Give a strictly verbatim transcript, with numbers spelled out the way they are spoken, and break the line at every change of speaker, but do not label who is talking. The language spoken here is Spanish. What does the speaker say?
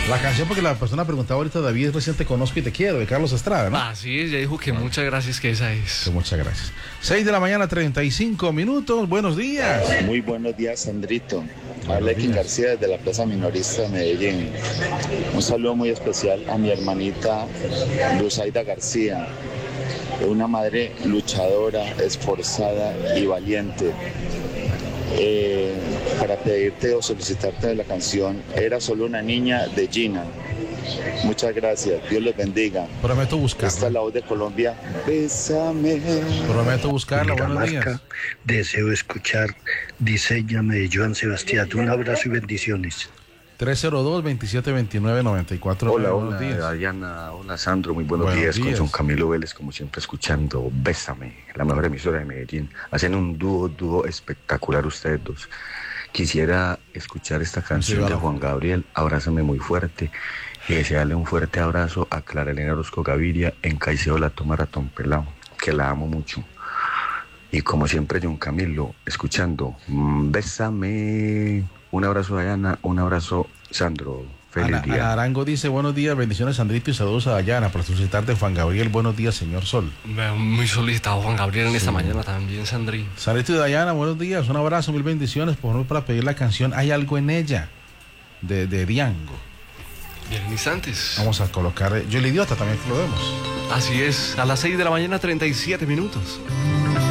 La canción, porque la persona preguntaba ahorita, David, es reciente Conozco y Te Quiero, de Carlos Estrada, ¿no?
Ah, sí, ella dijo que bueno. Muchas gracias, que esa es.
Que muchas gracias. seis de la mañana, treinta y cinco minutos. Buenos días.
Muy buenos días, Sandrito. Habla Ekin García desde la Plaza Minorista de Medellín. Un saludo muy especial a mi hermanita Luzaida García, una madre luchadora, esforzada y valiente. Eh, para pedirte o solicitarte la canción Era solo una niña de Gina. Muchas gracias, Dios les bendiga.
Prometo buscarla.
Esta es la voz de Colombia. Bésame.
Prometo buscarla. Buenos días.
Deseo escuchar Diséñame de Joan Sebastián. Un abrazo y bendiciones.
tres cero dos, veintisiete veintinueve, noventa y cuatro.
Hola,
buenos
hola,
días.
Diana, hola Sandro, muy buenos,
buenos
días.
días.
Con Son Camilo Vélez, como siempre, escuchando Bésame, la mejor emisora de Medellín. Hacen un dúo, dúo espectacular ustedes dos. Quisiera escuchar esta canción sí, de Juan Gabriel, Abrázame muy fuerte, y desearle un fuerte abrazo a Clara Elena Orozco Gaviria en Caicedo La Toma Ratón Pelao, que la amo mucho. Y como siempre, John Camilo, escuchando Bésame. Un abrazo, Dayana, un abrazo, Sandro. Feliz
Ana,
día.
Ana Arango dice, buenos días, bendiciones, Sandrito, y saludos a Dayana, por solicitar de Juan Gabriel. Buenos días, señor Sol.
Muy solicitado Juan Gabriel en sí. Esta mañana también, Sandri.
Sandrito y Dayana, buenos días, un abrazo, mil bendiciones, por favor, para pedir la canción Hay algo en ella, de, de Diango.
Bien, instantes.
Vamos a colocar, Yo el Idiota también que lo vemos.
Así es, a las seis de la mañana, treinta y siete minutos.